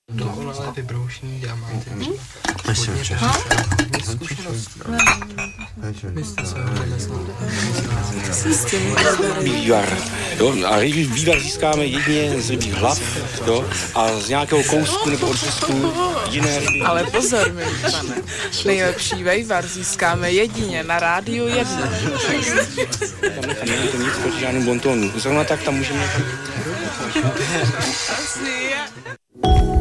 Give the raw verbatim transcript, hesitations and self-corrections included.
Dokonale vybroušený diamanty. Hodně zkušeností. Byste se Vývar, jo, a vývar získáme jedině z rybích hlav, jo, a z nějakého kousku nebo odřezku jiné ryby. Ale pozor, milí pane, nejlepší vejvar získáme jedině na rádiu jedna. Tam není to nic proti žádným bontonu. Zrovna tak tam můžeme... Asi je.